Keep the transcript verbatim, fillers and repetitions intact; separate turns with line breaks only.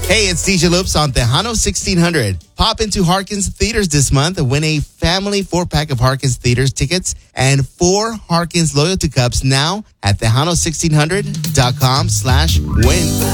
Hey, it's D J Loops on Tejano sixteen hundred. Pop into Harkins Theaters this month and win a family four-pack of Harkins Theaters tickets and four Harkins Loyalty Cups now at Tejano sixteen hundred dot com slash win.